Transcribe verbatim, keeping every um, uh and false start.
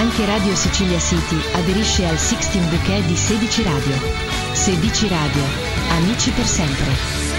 Anche Radio Sicilia City aderisce al Sixteen Bouquet di Sedici Radio. Sedici Radio, amici per sempre.